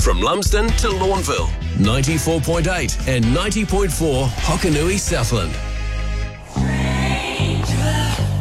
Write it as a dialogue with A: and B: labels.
A: from Lumsden to Lawnville. 94.8 and 90.4 Hokanui Southland.
B: Ranger.